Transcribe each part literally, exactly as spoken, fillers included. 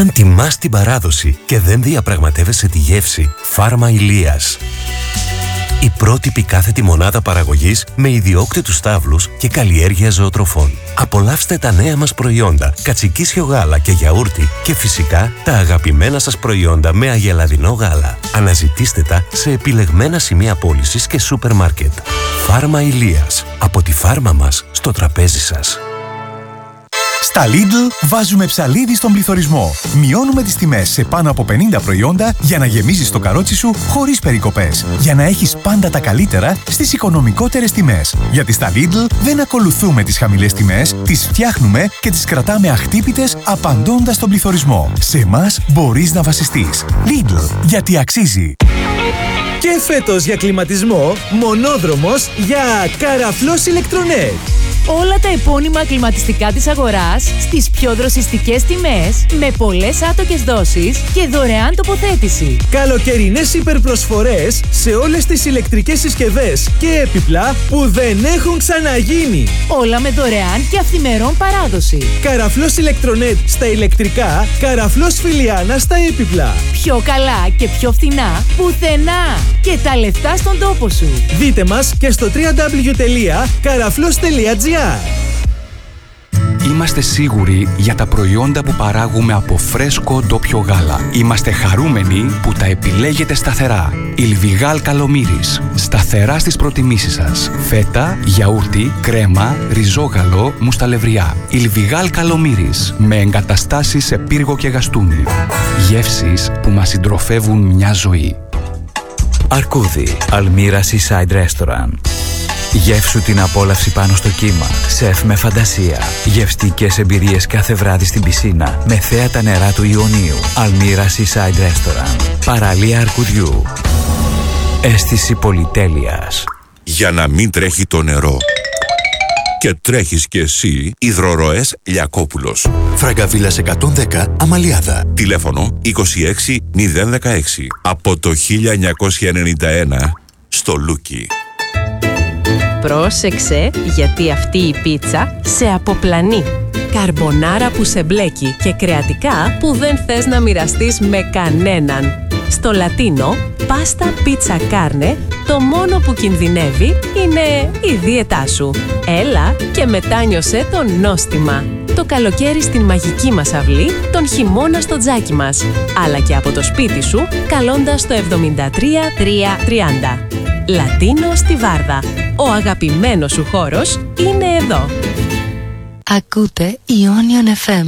Όταν τιμάς την παράδοση και δεν διαπραγματεύεσαι τη γεύση, Φάρμα Ηλίας. Η πρώτη κάθετη μονάδα παραγωγής με ιδιόκτητους στάβλους και καλλιέργεια ζωοτροφών. Απολαύστε τα νέα μας προϊόντα, κατσικίσιο γάλα και γιαούρτι και φυσικά τα αγαπημένα σας προϊόντα με αγελαδινό γάλα. Αναζητήστε τα σε επιλεγμένα σημεία πώλησης και σούπερ μάρκετ. Φάρμα Ηλίας. Από τη φάρμα μας στο τραπέζι σας. Στα Lidl βάζουμε ψαλίδι στον πληθωρισμό. Μειώνουμε τις τιμές σε πάνω από πενήντα προϊόντα για να γεμίζεις το καρότσι σου χωρίς περικοπές. Για να έχεις πάντα τα καλύτερα στις οικονομικότερες τιμές. Γιατί στα Lidl δεν ακολουθούμε τις χαμηλές τιμές, τις φτιάχνουμε και τις κρατάμε αχτύπητες απαντώντας στον πληθωρισμό. Σε εμάς μπορείς να βασιστείς. Lidl, γιατί αξίζει. Και φέτος για κλιματισμό, μονόδρομος για Καραφλός Ηλεκτρονέτ. Όλα τα επώνυμα κλιματιστικά της αγοράς στις πιο δροσιστικές τιμές, με πολλές άτοκες δόσεις και δωρεάν τοποθέτηση. Καλοκαιρινές υπερπροσφορές σε όλες τις ηλεκτρικές συσκευές και έπιπλα που δεν έχουν ξαναγίνει. Όλα με δωρεάν και αυθημερών παράδοση. Καραφλός Ηλεκτρονέτ στα ηλεκτρικά, Καραφλός Φιλιάνα στα έπιπλα. Πιο καλά και πιο φθηνά πουθενά. Και τα λεφτά στον τόπο σου. Δείτε μας και στο double-u double-u double-u τελεία καραφλός τελεία τζι άρ. Είμαστε σίγουροι για τα προϊόντα που παράγουμε από φρέσκο ντόπιο γάλα. Είμαστε χαρούμενοι που τα επιλέγετε σταθερά. Ιλβιγάλ Καλομύρης. Σταθερά στις προτιμήσεις σας. Φέτα, γιαούρτι, κρέμα, ριζόγαλο, μουσταλευριά. Ιλβιγάλ Καλομύρης. Με εγκαταστάσεις σε πύργο και γαστούνι. Γεύσεις που μας συντροφεύουν μια ζωή. Αρκούδι, Αλμύρα Seaside Restaurant. Γεύσου την απόλαυση πάνω στο κύμα. Σεφ με φαντασία. Γευστικές εμπειρίες κάθε βράδυ στην πισίνα με θέα τα νερά του Ιωνίου. Αλμύρα Seaside Restaurant. Παραλία Αρκουδιού. Αίσθηση πολυτέλειας. Για να μην τρέχει το νερό και τρέχεις κι εσύ, υδροροές Λιακόπουλος. Φραγκαβίλας εκατόν δέκα, Αμαλιάδα. Τηλέφωνο είκοσι έξι μηδέν δεκαέξι. Από το χίλια εννιακόσια ενενήντα ένα στο Λούκι. Πρόσεξε, γιατί αυτή η πίτσα σε αποπλανεί. Καρμπονάρα που σε μπλέκει και κρεατικά που δεν θες να μοιραστείς με κανέναν. Στο Λατίνο, πάστα πίτσα κάρνε, το μόνο που κινδυνεύει είναι η δίαιτά σου. Έλα και μετάνιωσέ το νόστιμα. Το καλοκαίρι στην μαγική μας αυλή, τον χειμώνα στο τζάκι μας. Αλλά και από το σπίτι σου, καλώντας το εβδομήντα τρία τρία τριάντα. Λατίνο στη Βάρδα. Ο αγαπημένος σου χώρος είναι εδώ. Ακούτε Ionian εφ εμ.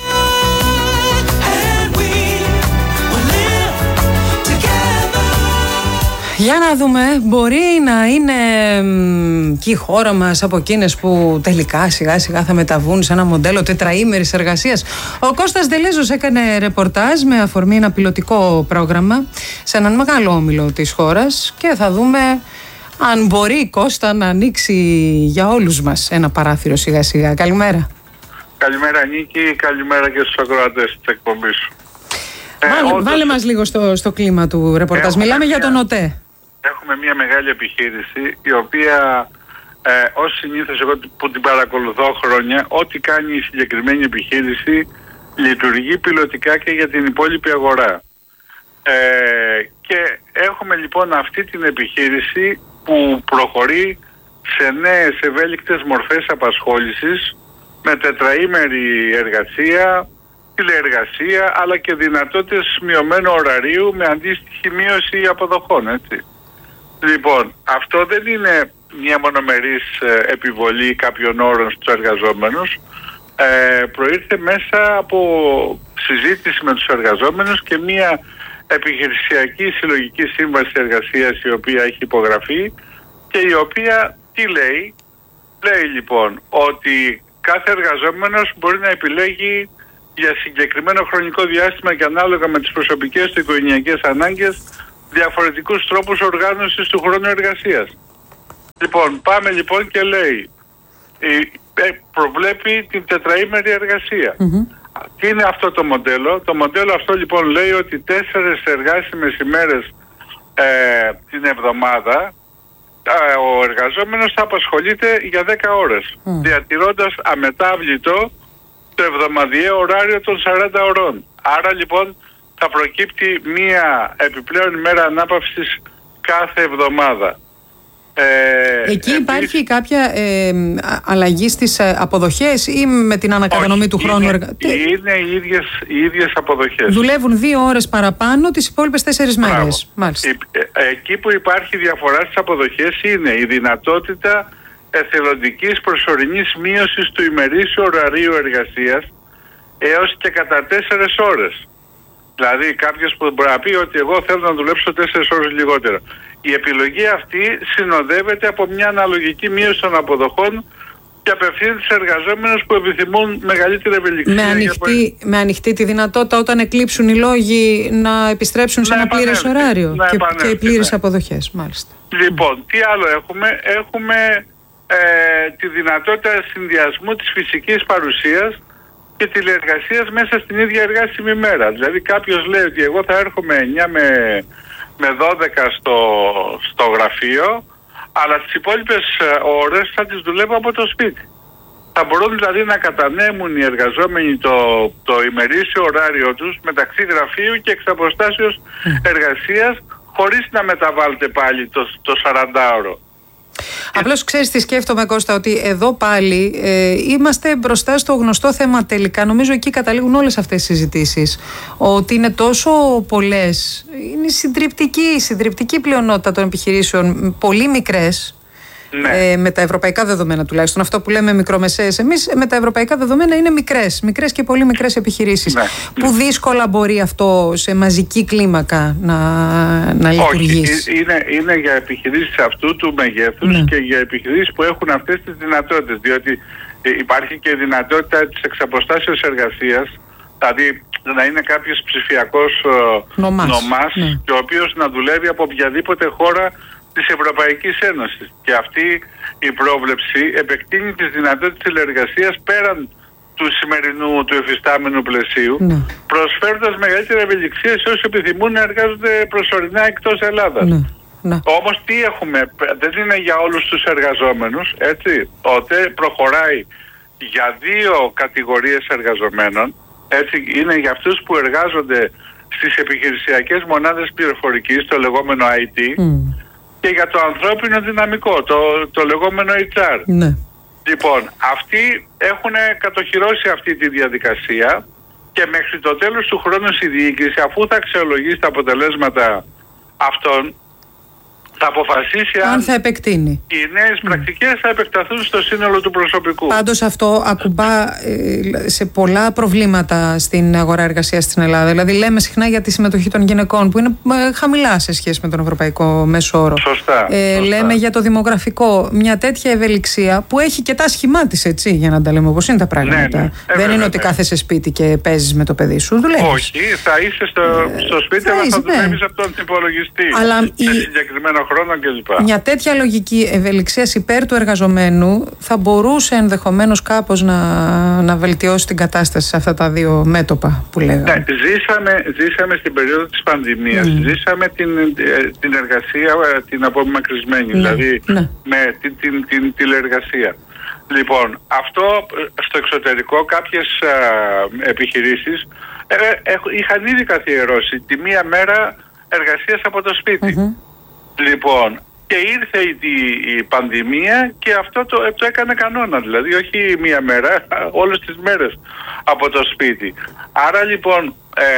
Για να δούμε, μπορεί να είναι μ, και η χώρα μας από εκείνες που τελικά σιγά σιγά θα μεταβούν σε ένα μοντέλο τετραήμερης εργασίας. Ο Κώστας Δελέζος έκανε ρεπορτάζ με αφορμή ένα πιλωτικό πρόγραμμα σε έναν μεγάλο όμιλο της χώρας και θα δούμε αν μπορεί, Κώστα, να ανοίξει για όλους μας ένα παράθυρο σιγά σιγά. Καλημέρα. Καλημέρα Νίκη, καλημέρα και στους ακροατές της εκπομπής σου. Βάλε, ε, όντως, βάλε μας λίγο στο, στο κλίμα του ρεπορτάζ. Μιλάμε μια, για τον ΟΤΕ. Έχουμε μια μεγάλη επιχείρηση η οποία ε, ως συνήθως εγώ που την παρακολουθώ χρόνια, ό,τι κάνει η συγκεκριμένη επιχείρηση λειτουργεί πιλωτικά και για την υπόλοιπη αγορά. Ε, και έχουμε λοιπόν αυτή την επιχείρηση που προχωρεί σε νέες ευέλικτες μορφές απασχόλησης με τετραήμερη εργασία, τηλεεργασία, αλλά και δυνατότητες μειωμένου ωραρίου με αντίστοιχη μείωση αποδοχών, έτσι. Λοιπόν, αυτό δεν είναι μια μονομερής ε, επιβολή κάποιων όρων στους εργαζόμενους. Ε, προήρθε μέσα από συζήτηση με τους εργαζόμενους και μια επιχειρησιακή συλλογική σύμβαση εργασίας η οποία έχει υπογραφεί και η οποία τι λέει? Λέει λοιπόν ότι κάθε εργαζόμενος μπορεί να επιλέγει για συγκεκριμένο χρονικό διάστημα και ανάλογα με τις προσωπικές του οικογενειακές ανάγκες διαφορετικούς τρόπους οργάνωσης του χρόνου εργασίας. Λοιπόν, πάμε λοιπόν και λέει, προβλέπει την τετραήμερη εργασία. Mm-hmm. Τι είναι αυτό το μοντέλο? Το μοντέλο αυτό λοιπόν λέει ότι τέσσερις εργάσιμες ημέρες ε, την εβδομάδα ε, ο εργαζόμενος θα απασχολείται για δέκα ώρες, mm. διατηρώντας αμετάβλητο το εβδομαδιαίο ωράριο των σαράντα ωρών. Άρα λοιπόν θα προκύπτει μία επιπλέον ημέρα ανάπαυσης κάθε εβδομάδα. Ε, Εκεί επίσης, υπάρχει κάποια ε, αλλαγή στις αποδοχές ή με την ανακατανομή όχι, του χρόνου εργασίας? Είναι οι ίδιες, οι ίδιες αποδοχές. Δουλεύουν δύο ώρες παραπάνω τις υπόλοιπες τέσσερις μέρες. Μάλιστα. Εκεί που υπάρχει διαφορά στις αποδοχές είναι η δυνατότητα εθελοντικής προσωρινής μείωσης του ημερήσιου ωραρίου εργασίας έως και κατά τέσσερις ώρες. Δηλαδή κάποιος που μπορεί να πει ότι εγώ θέλω να δουλέψω τέσσερις ώρες λιγότερο. Η επιλογή αυτή συνοδεύεται από μια αναλογική μείωση των αποδοχών και απευθύνεται στους εργαζόμενους που επιθυμούν μεγαλύτερη ευελιξία. Με ανοιχτή, για... με ανοιχτή τη δυνατότητα όταν εκλείψουν οι λόγοι να επιστρέψουν σε να ένα πλήρες ωράριο να και, και οι πλήρες ναι. αποδοχές. Μάλιστα. Λοιπόν, τι άλλο έχουμε? Έχουμε ε, τη δυνατότητα συνδυασμού της φυσικής παρουσίας και τηλεεργασίας μέσα στην ίδια εργάσιμη μέρα. Δηλαδή κάποιος λέει ότι εγώ θα έρχομαι εννιά με, με δώδεκα στο, στο γραφείο, αλλά στις υπόλοιπες ώρες θα τις δουλεύω από το σπίτι. Θα μπορούν δηλαδή να κατανέμουν οι εργαζόμενοι το, το ημερήσιο ωράριο τους μεταξύ γραφείου και εξαποστάσεως εργασίας χωρίς να μεταβάλλεται πάλι το, το σαραντάωρο. Απλώς ξέρεις τι σκέφτομαι, Κώστα, ότι εδώ πάλι ε, είμαστε μπροστά στο γνωστό θέμα τελικά. Νομίζω εκεί καταλήγουν όλες αυτές οι συζητήσεις. Ότι είναι τόσο πολλές, είναι συντριπτική, συντριπτική πλειονότητα των επιχειρήσεων, πολύ μικρές. Ναι. Ε, με τα ευρωπαϊκά δεδομένα τουλάχιστον, αυτό που λέμε μικρομεσαίες εμείς, με τα ευρωπαϊκά δεδομένα είναι μικρές, μικρές και πολύ μικρές επιχειρήσεις. Ναι. Που δύσκολα μπορεί αυτό σε μαζική κλίμακα να, να λειτουργήσει. Όχι, είναι, είναι για επιχειρήσεις αυτού του μεγέθους, ναι, και για επιχειρήσεις που έχουν αυτές τις δυνατότητες, διότι υπάρχει και η δυνατότητα της εξαποστάσεως εργασίας, δηλαδή να είναι κάποιος ψηφιακός νομάς, νομάς ναι, και ο οποίος να δουλεύει από οποιαδήποτε χώρα της Ευρωπαϊκής Ένωσης. Και αυτή η πρόβλεψη επεκτείνει τις δυνατότητες τηλεεργασίας πέραν του σημερινού, του εφιστάμενου πλαισίου, ναι, προσφέροντας μεγαλύτερη ευελιξία σε όσους επιθυμούν να εργάζονται προσωρινά εκτός Ελλάδας. Ναι, ναι. Όμως τι έχουμε? Δεν είναι για όλους τους εργαζόμενους, έτσι. Τότε προχωράει για δύο κατηγορίες εργαζομένων, έτσι. Είναι για αυτούς που εργάζονται στις επιχειρησιακές μονάδες πληροφορικής, το λεγόμενο άι τι, mm, και για το ανθρώπινο δυναμικό, το, το λεγόμενο έιτς αρ. Ναι. Λοιπόν, αυτοί έχουν κατοχυρώσει αυτή τη διαδικασία και μέχρι το τέλος του χρόνου η διοίκηση, αφού θα αξιολογήσει τα αποτελέσματα αυτών, θα αποφασίσει αν, αν θα επεκτείνει. Οι νέες πρακτικές θα επεκταθούν στο σύνολο του προσωπικού. Πάντως αυτό ακουμπά ε, σε πολλά προβλήματα στην αγορά εργασίας στην Ελλάδα. Δηλαδή λέμε συχνά για τη συμμετοχή των γυναικών που είναι ε, χαμηλά σε σχέση με τον ευρωπαϊκό μέσο όρο. Σωστά, ε, σωστά. Λέμε για το δημογραφικό. Μια τέτοια ευελιξία που έχει και τα σχημά της, έτσι, για να τα λέμε όπως είναι τα πράγματα. Ναι, ναι. Ε, Δεν είναι ότι κάθεσαι σπίτι και παίζεις με το παιδί σου. Δουλεύεις. Όχι, θα είσαι στο, ε, στο σπίτι, αλλά θα δουλεύεις, ναι, από τον υπολογιστή. Αλλά σε η... συγκεκριμένο χρόνο κλπ. Μια τέτοια λογική ευελιξίας υπέρ του εργαζομένου θα μπορούσε ενδεχομένως κάπως να, να βελτιώσει την κατάσταση σε αυτά τα δύο μέτωπα που λέγαμε. Ναι, ζήσαμε, ζήσαμε στην περίοδο της πανδημίας, mm. ζήσαμε την, την εργασία την απομακρυσμένη, ναι, δηλαδή ναι, με την, την, την τηλεεργασία. Λοιπόν, αυτό στο εξωτερικό κάποιες α, επιχειρήσεις ε, ε, είχαν ήδη καθιερώσει τη μία μέρα εργασίας από το σπίτι. Mm-hmm. Λοιπόν, και ήρθε η, η πανδημία και αυτό το, το έκανε κανόνα, δηλαδή όχι μία μέρα, όλες τις μέρες από το σπίτι. Άρα λοιπόν ε,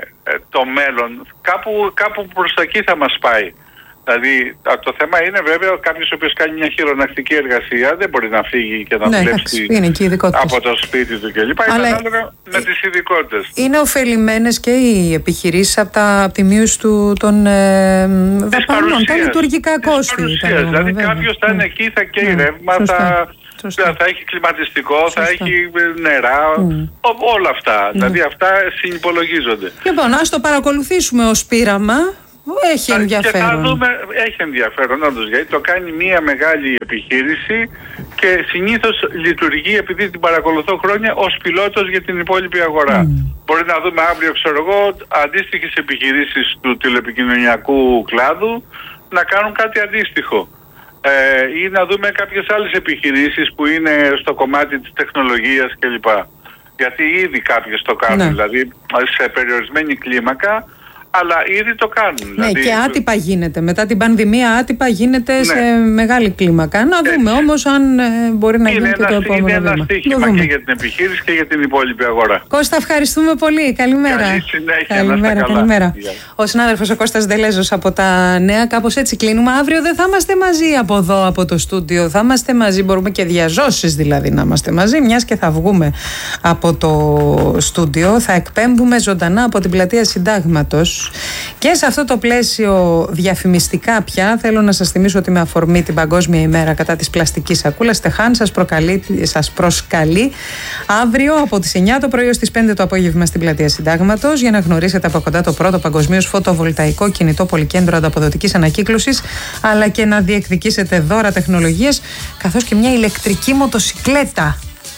το μέλλον κάπου, κάπου προς τα εκεί θα μας πάει. Δηλαδή το θέμα είναι βέβαια κάποιος ο οποίος κάνει μια χειρονακτική εργασία δεν μπορεί να φύγει και να ναι, δουλέψει από το σπίτι του κλπ. Είναι ανάλογα με τις ειδικότητες. Είναι ωφελημένες και οι επιχειρήσεις από, τα, από τη μείωση του, των ε, δαπανών, τα λειτουργικά κόστη. Δηλαδή κάποιος θα είναι εκεί, θα καίει ναι, ρεύμα, θα, θα έχει κλιματιστικό, σωστά, θα έχει νερά, mm. όλα αυτά. Mm. Δηλαδή αυτά συνυπολογίζονται. Λοιπόν, ας το παρακολουθήσουμε ως πείραμα. Έχει ενδιαφέρον. Και θα δούμε, έχει ενδιαφέρον όντως, γιατί το κάνει μια μεγάλη επιχείρηση και συνήθως λειτουργεί, επειδή την παρακολουθώ χρόνια, ως πιλότος για την υπόλοιπη αγορά. Mm. Μπορεί να δούμε αύριο, ξέρω εγώ, αντίστοιχες επιχειρήσεις του τηλεπικοινωνιακού κλάδου να κάνουν κάτι αντίστοιχο. Ε, ή να δούμε κάποιες άλλες επιχειρήσεις που είναι στο κομμάτι της τεχνολογίας κλπ. Γιατί ήδη κάποιες το κάνουν, ναι. δηλαδή σε περιορισμένη κλίμακα, αλλά ήδη το κάνουν. Ναι, δηλαδή... και άτυπα γίνεται. Μετά την πανδημία άτυπα γίνεται ναι. σε μεγάλη κλίμακα. Να δούμε Έτσι. όμως αν ε, μπορεί να είναι γίνει ένα, και το επόμενο είναι βήμα. ένα στοίχημα και για την επιχείρηση και για την υπόλοιπη αγορά. Κώστα, ευχαριστούμε πολύ. Καλημέρα. Καλή συνέχεια. Καλημέρα, καλά. καλημέρα. Ο συνάδελφος ο Κώστας Δελέζος από τα Νέα. Κάπως έτσι κλείνουμε. Αύριο δεν θα είμαστε μαζί από εδώ, από το στούντιο. Θα είμαστε μαζί, μπορούμε και διαζώσεις δηλαδή να είμαστε μαζί, μιας και θα βγούμε από το στούντιο. Θα εκπέμπουμε ζωντανά από την πλατεία Συντάγματος. Και σε αυτό το πλαίσιο διαφημιστικά πια θέλω να σας θυμίσω ότι με αφορμή την Παγκόσμια ημέρα κατά της πλαστικής σακούλας, Τεχάν σας, προκαλεί, σας προσκαλεί αύριο από τις εννιά το πρωί ως τις πέντε το απόγευμα στην πλατεία Συντάγματος για να γνωρίσετε από κοντά το πρώτο παγκοσμίως φωτοβολταϊκό κινητό πολυκέντρο ανταποδοτικής ανακύκλωσης, αλλά και να διεκδικήσετε δώρα τεχνολογίας καθώς και μια ηλεκτρική μοτοσικλέτα.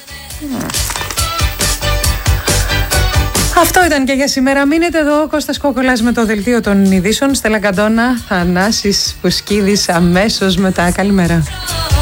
Αυτό ήταν και για σήμερα. Μείνετε εδώ, Κώστας Κόκολας με το δελτίο των ειδήσεων. Στέλλα Καντώνα, Θανάσης Πουσκίδης αμέσως μετά. Καλημέρα.